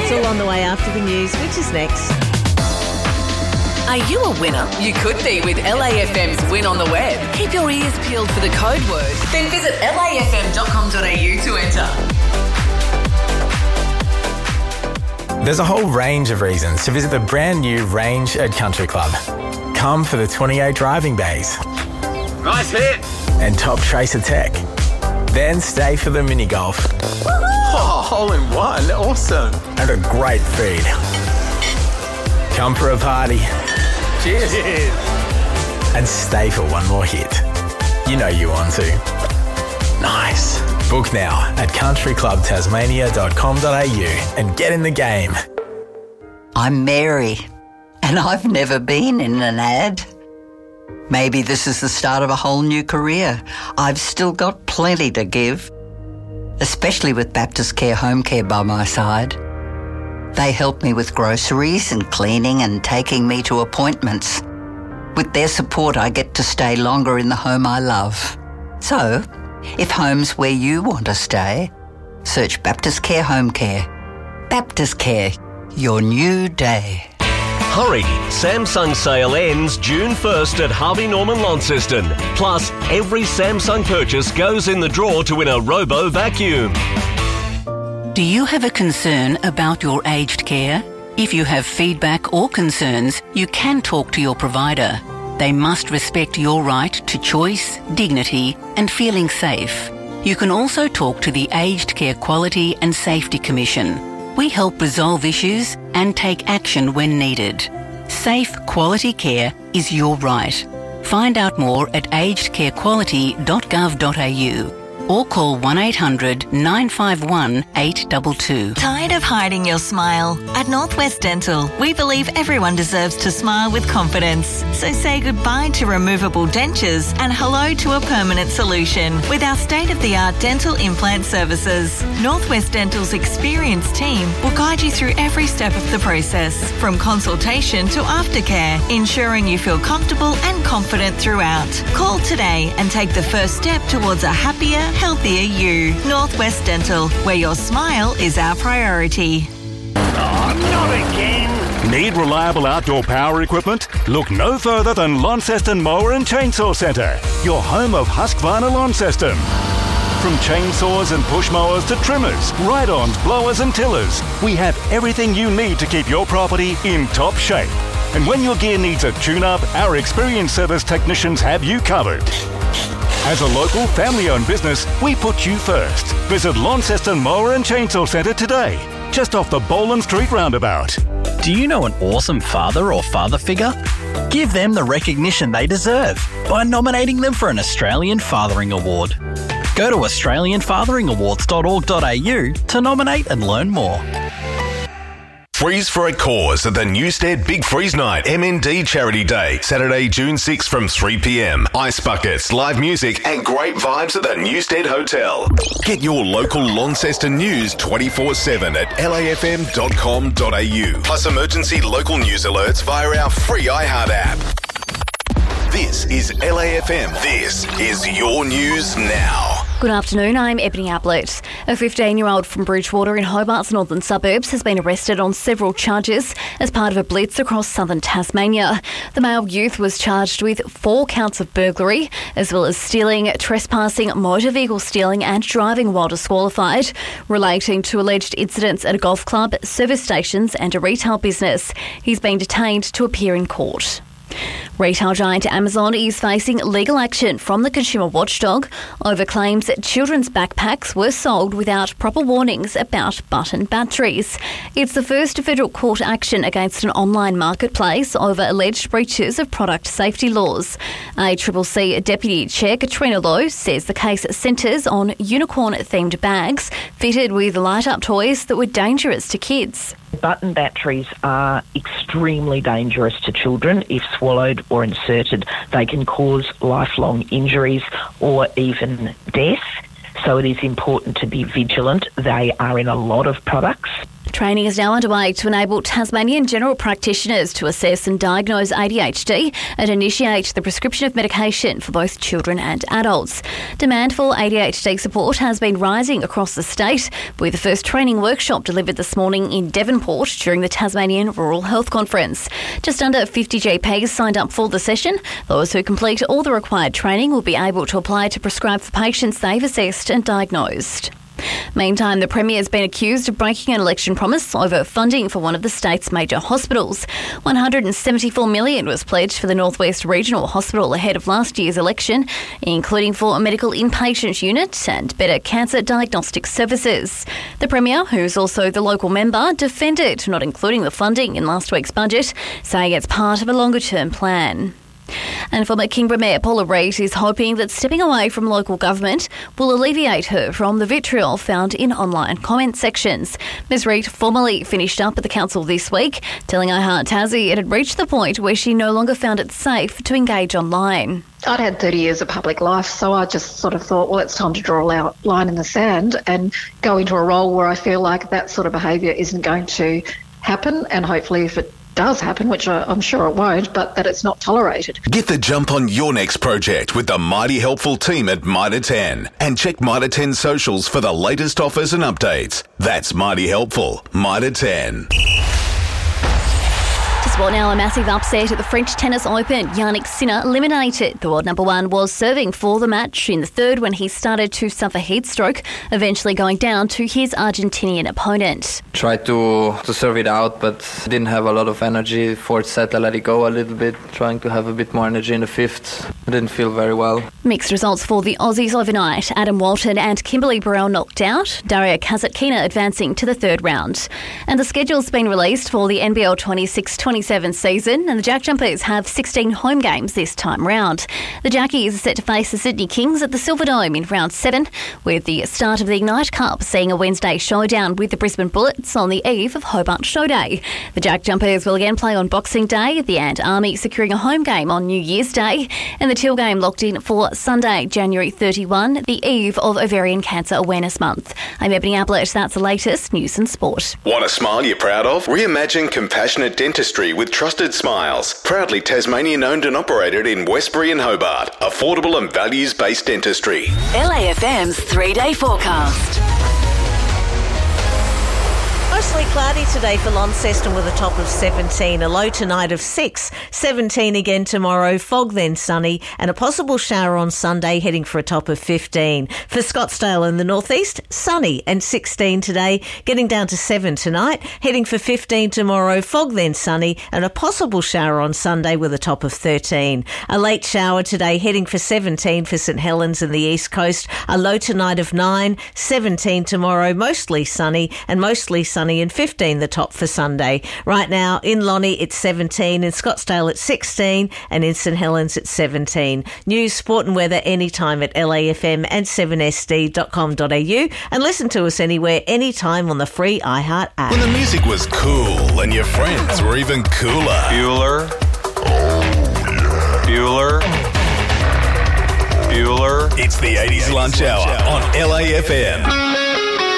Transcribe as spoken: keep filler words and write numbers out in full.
It's all on the way after the news, which is next. Are you a winner? You could be with L A F M's Win on the Web. Keep your ears peeled for the code word. Then visit L A F M dot com dot A U to enter. There's a whole range of reasons to visit the brand new Range at Country Club. Come for the twenty-eight driving bays. Nice hit. And top tracer tech. Then stay for the mini golf. Oh, hole in one. Awesome. And a great feed. Come for a party. Cheers. Cheers. And stay for one more hit. You know you want to. Nice. Book now at country club tasmania dot com dot A U and get in the game. I'm Mary, and I've never been in an ad. Maybe this is the start of a whole new career. I've still got plenty to give, especially with Baptist Care Home Care by my side. They help me with groceries and cleaning and taking me to appointments. With their support, I get to stay longer in the home I love. So, if home's where you want to stay, search Baptist Care Home Care. Baptist Care, your new day. Hurry! Samsung sale ends June first at Harvey Norman Launceston. Plus, every Samsung purchase goes in the draw to win a Robo vacuum. Do you have a concern about your aged care? If you have feedback or concerns, you can talk to your provider. They must respect your right to choice, dignity, and feeling safe. You can also talk to the Aged Care Quality and Safety Commission. We help resolve issues and take action when needed. Safe, quality care is your right. Find out more at aged care quality dot gov dot A U or call one eight hundred nine five one eight two two. Tired of hiding your smile? At Northwest Dental, we believe everyone deserves to smile with confidence. So say goodbye to removable dentures and hello to a permanent solution with our state-of-the-art dental implant services. Northwest Dental's experienced team will guide you through every step of the process, from consultation to aftercare, ensuring you feel comfortable and confident throughout. Call today and take the first step towards a happier, healthier you. Northwest Dental, where your smile is our priority. Oh, not again. Need reliable outdoor power equipment? Look no further than Launceston Mower and Chainsaw Centre, your home of Husqvarna Launceston. From chainsaws and push mowers to trimmers, ride-ons, blowers and tillers, we have everything you need to keep your property in top shape. And when your gear needs a tune-up, our experienced service technicians have you covered. As a local, family-owned business, we put you first. Visit Launceston Mower and Chainsaw Centre today, just off the Boland Street roundabout. Do you know an awesome father or father figure? Give them the recognition they deserve by nominating them for an Australian Fathering Award. Go to australian fathering awards dot org dot A U to nominate and learn more. Freeze for a cause at the Newstead Big Freeze Night M N D Charity Day, Saturday, June sixth from three p m. Ice buckets, live music and great vibes at the Newstead Hotel. Get your local Launceston news twenty-four seven at L A F M dot com dot A U. Plus emergency local news alerts via our free iHeart app. This is L A F M. This is your news now. Good afternoon, I'm Ebony Ablett. A fifteen-year-old from Bridgewater in Hobart's northern suburbs has been arrested on several charges as part of a blitz across southern Tasmania. The male youth was charged with four counts of burglary, as well as stealing, trespassing, motor vehicle stealing and driving while disqualified, relating to alleged incidents at a golf club, service stations and a retail business. He's been detained to appear in court. Retail giant Amazon is facing legal action from the consumer watchdog over claims that children's backpacks were sold without proper warnings about button batteries. It's the first federal court action against an online marketplace over alleged breaches of product safety laws. A C C C Deputy Chair Katrina Lowe says the case centres on unicorn-themed bags fitted with light-up toys that were dangerous to kids. Button batteries are extremely dangerous to children. If swallowed or inserted, they can cause lifelong injuries or even death. So it is important to be vigilant. They are in a lot of products. Training is now underway to enable Tasmanian general practitioners to assess and diagnose A D H D and initiate the prescription of medication for both children and adults. Demand for A D H D support has been rising across the state, with the first training workshop delivered this morning in Devonport during the Tasmanian Rural Health Conference. Just under fifty G Ps signed up for the session. Those who complete all the required training will be able to apply to prescribe for patients they've assessed and diagnosed. Meantime, the Premier has been accused of breaking an election promise over funding for one of the state's major hospitals. one hundred seventy-four million dollars was pledged for the North West Regional Hospital ahead of last year's election, including for a medical inpatient unit and better cancer diagnostic services. The Premier, who's also the local member, defended not including the funding in last week's budget, saying it's part of a longer-term plan. And former Kingborough Mayor Paula Reid is hoping that stepping away from local government will alleviate her from the vitriol found in online comment sections. Ms Reid formally finished up at the council this week, telling iHeart Tassie it had reached the point where she no longer found it safe to engage online. I'd had thirty years of public life, so I just sort of thought, well, it's time to draw a line in the sand and go into a role where I feel like that sort of behaviour isn't going to happen, and hopefully if it does happen, which I, I'm sure it won't, but that it's not tolerated. Get the jump on your next project with the mighty helpful team at Mitre ten, and check Mitre ten socials for the latest offers and updates. That's mighty helpful. Mitre ten. To sport now, a massive upset at the French Tennis Open. Yannick Sinner eliminated. The world number one was serving for the match in the third when he started to suffer heat stroke, eventually going down to his Argentinian opponent. Tried to, to serve it out, but didn't have a lot of energy. Fourth set, I let it go a little bit, trying to have a bit more energy in the fifth. I didn't feel very well. Mixed results for the Aussies overnight. Adam Walton and Kimberly Burrell knocked out. Daria Kasatkina advancing to the third round. And the schedule's been released for the N B L twenty-six twenty-seven season, and the Jack Jumpers have sixteen home games this time round. The Jackies are set to face the Sydney Kings at the Silverdome in round seven, with the start of the Ignite Cup seeing a Wednesday showdown with the Brisbane Bullets on the eve of Hobart Show Day. The Jack Jumpers will again play on Boxing Day, the Ant Army securing a home game on New Year's Day, and the Teal game locked in for Sunday, January thirty-first, the eve of Ovarian Cancer Awareness Month. I'm Ebony Ablett. That's the latest news and sport. Want a smile you're proud of? Reimagine compassionate dentistry with Trusted Smiles. Proudly Tasmanian owned and operated in Westbury and Hobart. Affordable and values-based dentistry. L A F M's three-day forecast. Mostly cloudy today for Launceston with a top of seventeen, a low tonight of six, seventeen again tomorrow, fog then sunny, and a possible shower on Sunday heading for a top of fifteen. For Scottsdale in the northeast, sunny and sixteen today, getting down to seven tonight, heading for fifteen tomorrow, fog then sunny, and a possible shower on Sunday with a top of thirteen. A late shower today heading for seventeen for St Helens and the east coast, a low tonight of nine, seventeen tomorrow, mostly sunny and mostly sunny and fifteen the top for Sunday. Right now in Lonnie it's seventeen, in Scottsdale it's sixteen, and in St Helens it's seventeen. News, sport and weather anytime at L A F M and seven S D dot com dot a u, and listen to us anywhere, anytime on the free iHeart app. When the music was cool and your friends were even cooler. Bueller. Oh, yeah. Bueller. Bueller. It's the eighties lunch hour on L A F M.